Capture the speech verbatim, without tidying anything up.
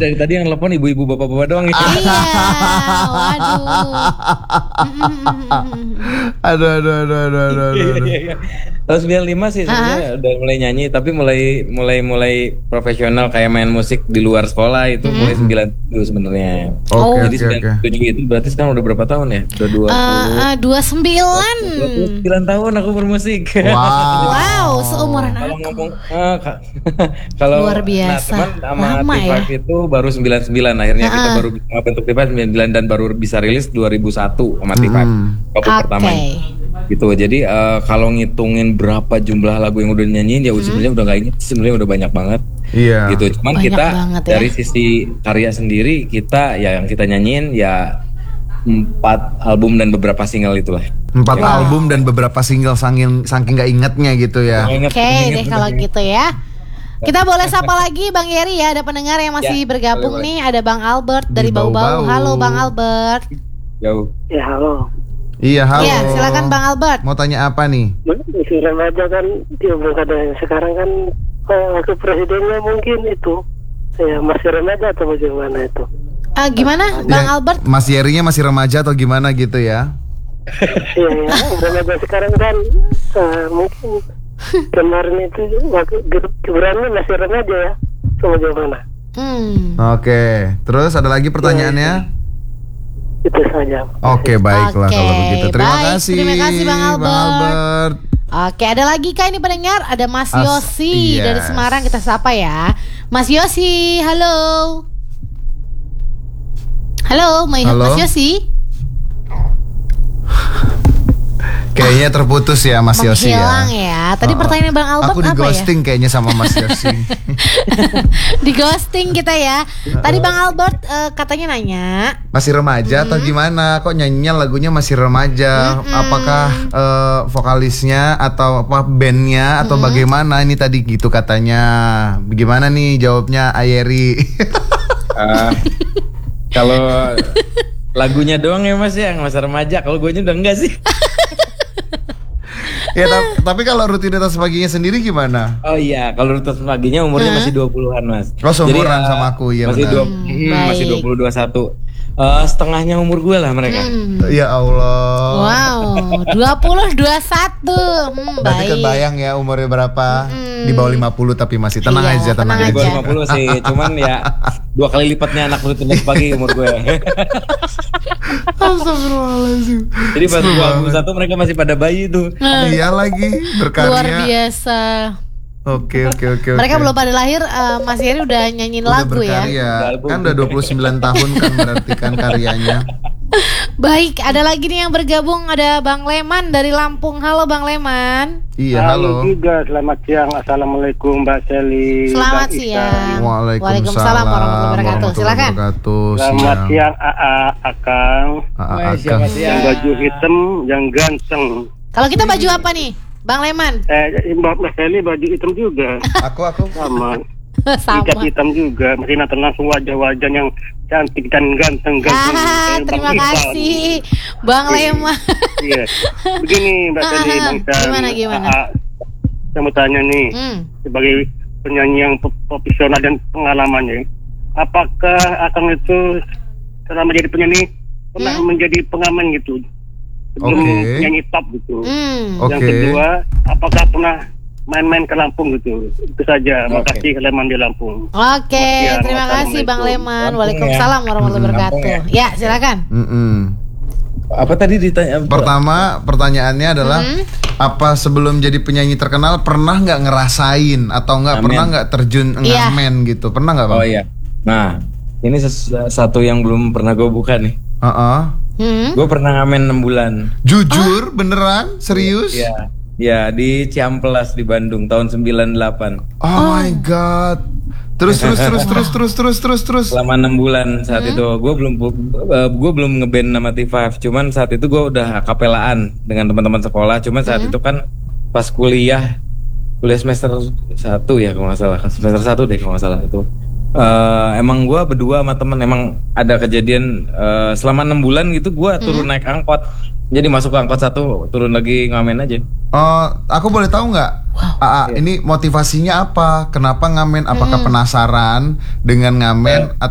dari tadi yang telepon ibu-ibu bapak-bapak doang ya. Iya, waduh. Aduh, aduh, aduh, aduh, aduh, aduh. Tahun sembilan puluh lima sih sebenarnya udah mulai nyanyi, tapi mulai mulai mulai profesional kayak main musik di luar sekolah itu hmm. mulai sembilan puluh tujuh sebenarnya. Oke, Jadi oke, sembilan puluh tujuh oke. itu berarti sekarang udah berapa tahun ya? Udah dua puluh. Uh, dua puluh sembilan. dua puluh sembilan tahun aku bermusik. Wow. Wow, seumuran Kalau aku. ngomong uh, ka- kalau Luar biasa. Nah, teman sama Lama T lima ya? itu baru sembilan puluh sembilan akhirnya kita Uh-uh. baru bentuk T lima sembilan puluh sembilan dan baru bisa rilis dua ribu satu sama T lima. Hmm. Waktu Oke. pertama gitu. Jadi uh, kalau ngitungin berapa jumlah lagu yang udah dinyanyiin ya sebenarnya udah gak inget, sebenarnya udah banyak banget. Iya. Gitu. Cuman Banyak kita banget ya. dari sisi karya sendiri kita ya yang kita nyanyiin ya empat album dan beberapa single itulah. Empat Ya. album dan beberapa single saking saking gak ingetnya gitu ya. Ingat, Oke ingat, deh ingat, kalau ingat. gitu ya. Kita boleh sapa lagi Bang Yeri ya. Ada pendengar yang masih Ya, bergabung boleh, nih. Ada Bang Albert dari Di Bau-Bau. Bau-Bau. Halo Bang Albert. Jauh. Ya halo. Iya, halo. Iya, silakan Bang Albert. Mau tanya apa nih? Masih remaja kan dia belum ada. Sekarang kan oh, waktu presidennya mungkin itu ya masih remaja atau bagaimana itu? Ah, gimana Bang Ya, Albert? Mas Yerinya masih remaja atau gimana gitu ya? Iya ya, remaja sekarang kan uh, mungkin kemarin itu waktu Gibrannya masih remaja ya, atau bagaimana? Hmm. Oke, terus ada lagi pertanyaannya? Itu saja. Oke, baiklah Oke, kalau begitu. Terima baik. kasih. Terima kasih, Bang Albert. Albert. Oke, ada lagi kah ini pendengar? Ada Mas As- Yosi yes. dari Semarang, kita sapa ya. Mas Yosi, halo. Halo, Mas Halo. Mas Yosi. Kayaknya terputus ya Mas Yosi Menghilang ya. ya. Tadi Oh, oh. pertanyaan Bang Albert Aku di apa ghosting kayaknya sama Mas Yosi. ya? Di ghosting kita ya. Tadi Bang Albert eh, katanya nanya. Masih remaja atau gimana? Kok nyanyinya lagunya masih remaja? Mm-mm. Apakah eh, vokalisnya atau apa bandnya atau bagaimana? Ini tadi gitu katanya. Bagaimana nih jawabnya Ayeri? Ah, kalau lagunya doang ya Mas ya yang masa remaja, kalau gue udah enggak sih. Ya ta- tapi kalau rutinitas paginya sendiri gimana? Oh iya, kalau rutinitas paginya umurnya Hah? masih dua puluhan Mas. Oh, seumuran eh, sama aku, iya masih benar. dua, Hmm, hmm, masih baik. dua puluh dua puluh satu. Eh, setengahnya umur gue lah mereka. Hmm. Ya Allah. Wow, dua puluh dua puluh satu. Hmm, Berarti baik. kebayang ya umurnya berapa? Mm-mm. Di bawah lima puluh tapi masih tenang Iya, aja, tenang, tenang Di bawah aja. lima puluh sih, cuman ya dua kali lipatnya anak rutinitas pagi umur gue. Astagfirullahaladzim. Jadi pas Seru dua puluh banget. satu mereka masih pada bayi tuh. Nah, Iya lagi berkarya. luar biasa. Oke oke oke. Mereka oke. belum pada lahir, eh, Mas Yeri udah nyanyiin Udah lagu ya. berkarya. Album. Kan udah dua puluh sembilan tahun kan berarti kan karyanya. Baik, ada lagi nih yang bergabung, ada Bang Leman dari Lampung. Halo Bang Leman. Iya, halo. juga, selamat siang. Assalamualaikum Mbak Seli. Selamat Bang siang. Ihsan. Waalaikumsalam warahmatullahi wabarakatuh. Silakan. wabarakatuh. Selamat Siang. siang A A Akang, A A Wah, Akang. siapa sih? yang baju hitam, yang ganteng. Kalau kita baju apa nih, Bang Leman? Eh, Mbak Mbak Seli baju hitam juga, Aku aku. sama. Sama. Hijab hitam juga, masih nanti langsung wajah-wajah yang cantik dan ganteng ganteng. Ah, Eh, terima Bang Ihsan. kasih Bang Leman. Iya. Begini Mbak Seli, Ah, Bang Ihsan. gimana, gimana? A A, saya mau tanya nih, Hmm. sebagai penyanyi yang pro- profesional dan pengalamannya, apakah Akang itu selama jadi penyanyi pernah Hmm? menjadi pengamen gitu sebelum Oke. nyanyi top gitu? Hmm. Oke. Yang kedua, apakah pernah main-main ke Lampung gitu? Itu saja. Oke. Makasih Leman di Lampung. Oke, Ya, terima kasih Bang Leman. Lampung Waalaikumsalam ya. warahmatullahi Hmm, wabarakatuh. Lampung Ya, silakan. Mm-mm. Apa tadi ditanya? Pertama pertanyaannya adalah Mhm. apa sebelum jadi penyanyi terkenal pernah nggak ngerasain atau nggak Ngamen. pernah nggak terjun Iya. ngamen gitu? Pernah nggak Bang? Oh iya. Nah, ini ses- satu yang belum pernah gue buka nih. Heeh. Hmm. Gue pernah ngamen enam bulan. Jujur beneran? Serius? Iya. Ya, di Ciamplas di Bandung tahun sembilan puluh delapan. Oh, my god. Terus terus terus terus terus terus terus terus. Selama enam bulan saat itu gue belum gue belum ngeband nama T lima. Cuman saat itu gue udah akapelaan dengan teman-teman sekolah. Cuman saat itu kan pas kuliah kuliah semester satu ya kalau nggak salah, semester satu deh kalau nggak salah itu. Eh, emang gue berdua sama temen emang ada kejadian eh, selama enam bulan gitu gue turun naik angkot. Jadi masuk ke angkot satu turun lagi ngamen aja. Oh, aku boleh tahu nggak? Aa, ini motivasinya apa? Kenapa ngamen? Apakah penasaran dengan ngamen